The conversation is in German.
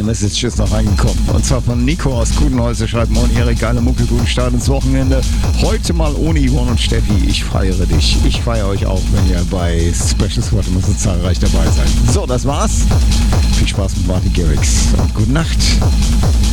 Message ist noch reingekommen. Und zwar von Nico aus Kudenholz. Der schreibt: Moin Erik, geile Mucke, guten Start ins Wochenende. Heute mal ohne Yvonne und Steffi. Ich feiere dich. Ich feiere euch auch, wenn ihr bei Special Squad immer so zahlreich dabei seid. So, das war's. Viel Spaß mit Martin Garrix und gute Nacht.